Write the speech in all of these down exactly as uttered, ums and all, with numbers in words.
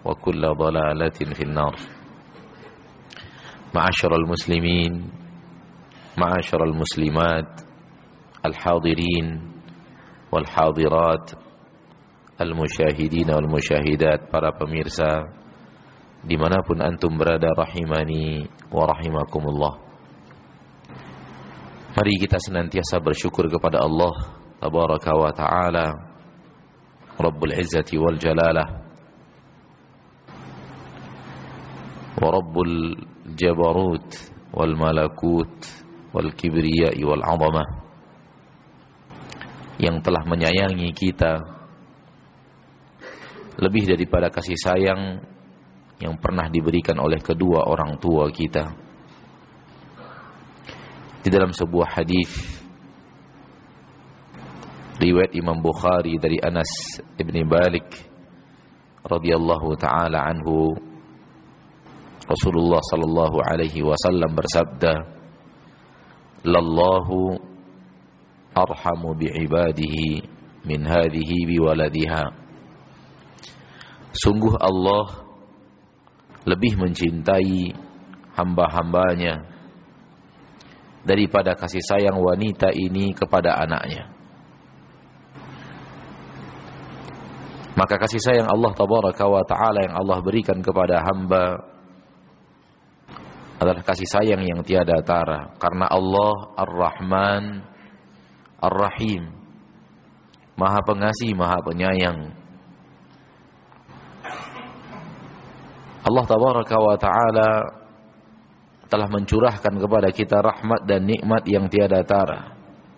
وكل ضلالة في النار. معاشر المسلمين معاشر المسلمات الحاضرين والحاضرات المشاهدين والmusyahidat, para pemirsa dimanapun antum berada, rahimani wa rahimakumullah. Mari kita senantiasa bersyukur kepada Allah tabaraka wa ta'ala, Rabbul Izzati wal Jalalah, wa Rabbul Jabarut wal Malakut wal Kibriyai wal Azamah, yang telah menyayangi kita lebih daripada kasih sayang yang pernah diberikan oleh kedua orang tua kita. Di dalam sebuah hadis riwayat Imam Bukhari dari Anas ibn Malik radhiyallahu taala anhu, Rasulullah sallallahu alaihi wasallam bersabda, "Lallahu arhamu bi'ibadihi min hadhihi biwaladiha." Sungguh Allah lebih mencintai hamba-hambanya daripada kasih sayang wanita ini kepada anaknya. Maka kasih sayang Allah tabaraka wa ta'ala yang Allah berikan kepada hamba adalah kasih sayang yang tiada tara, karena Allah Ar-Rahman Ar-Rahim, Maha Pengasih, Maha Penyayang. Allah tabaraka wa ta'ala telah mencurahkan kepada kita rahmat dan nikmat yang tiada tara.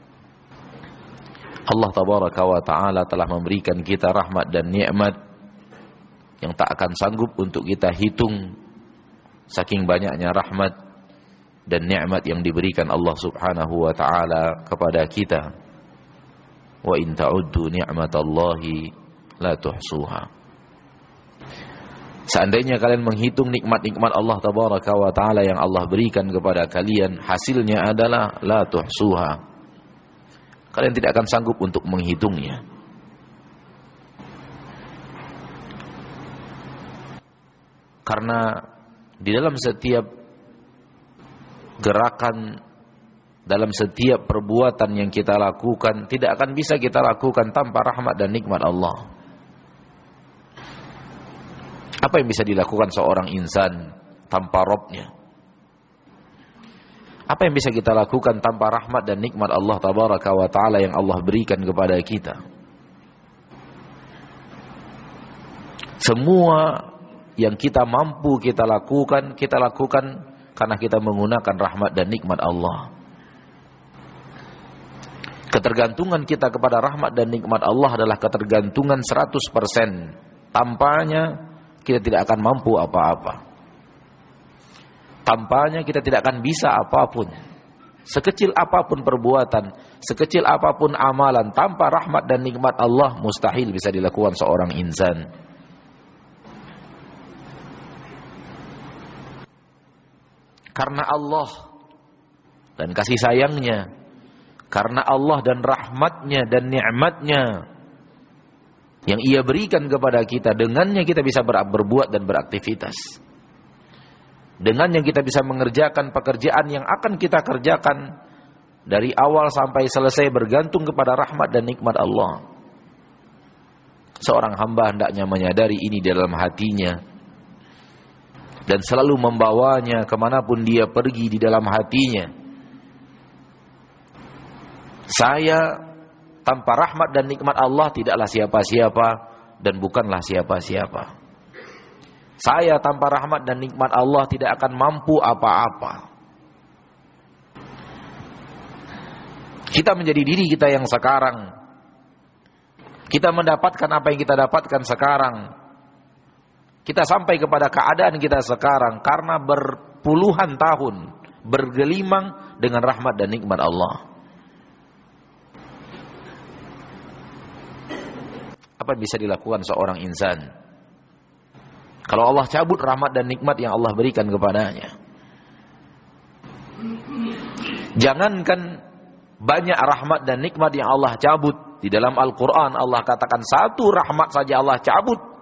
Allah tabaraka wa ta'ala telah memberikan kita rahmat dan nikmat yang tak akan sanggup untuk kita hitung, saking banyaknya rahmat dan nikmat yang diberikan Allah subhanahu wa ta'ala kepada kita. Wa in ta'uddu ni'matallahi la tuhsuha. Seandainya kalian menghitung nikmat-nikmat Allah tabaraka wa ta'ala yang Allah berikan kepada kalian, hasilnya adalah la tuhsuha. Kalian tidak akan sanggup untuk menghitungnya. Karena di dalam setiap gerakan, dalam setiap perbuatan yang kita lakukan, tidak akan bisa kita lakukan tanpa rahmat dan nikmat Allah. Apa yang bisa dilakukan seorang insan tanpa Rabbnya? Apa yang bisa kita lakukan tanpa rahmat dan nikmat Allah tabaraka wa ta'ala yang Allah berikan kepada kita? Semua yang kita mampu kita lakukan, kita lakukan karena kita menggunakan rahmat dan nikmat Allah. Ketergantungan kita kepada rahmat dan nikmat Allah adalah ketergantungan seratus persen. Tanpanya kita tidak akan mampu apa-apa. Tanpanya kita tidak akan bisa apapun. Sekecil apapun perbuatan, sekecil apapun amalan, tanpa rahmat dan nikmat Allah mustahil bisa dilakukan seorang insan. Karena Allah dan kasih sayangnya, karena Allah dan rahmatnya dan nikmatnya yang ia berikan kepada kita, dengannya kita bisa ber- berbuat dan beraktivitas. Dengannya kita bisa mengerjakan pekerjaan yang akan kita kerjakan dari awal sampai selesai bergantung kepada rahmat dan nikmat Allah. Seorang hamba hendaknya menyadari ini dalam hatinya dan selalu membawanya kemanapun dia pergi di dalam hatinya. Saya tanpa rahmat dan nikmat Allah tidaklah siapa-siapa dan bukanlah siapa-siapa. Saya tanpa rahmat dan nikmat Allah tidak akan mampu apa-apa. Kita menjadi diri kita yang sekarang. Kita mendapatkan apa yang kita dapatkan sekarang. Kita sampai kepada keadaan kita sekarang karena berpuluhan tahun bergelimang dengan rahmat dan nikmat Allah. Apa yang bisa dilakukan seorang insan kalau Allah cabut rahmat dan nikmat yang Allah berikan kepadanya? Jangankan banyak rahmat dan nikmat yang Allah cabut, di dalam Al-Quran Allah katakan satu rahmat saja Allah cabut,